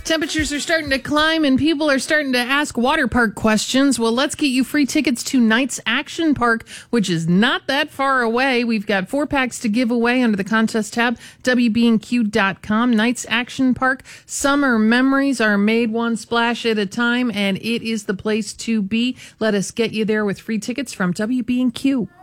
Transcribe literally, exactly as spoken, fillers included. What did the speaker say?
Temperatures are starting to climb and people are starting to ask water park questions. Well, let's get you free tickets to Knights Action Park, which is not that far away. We've got four packs to give away under the contest tab, W B N Q dot com. Knights Action Park. Summer memories are made one splash at a time, and it is the place to be. Let us get you there with free tickets from W B N Q.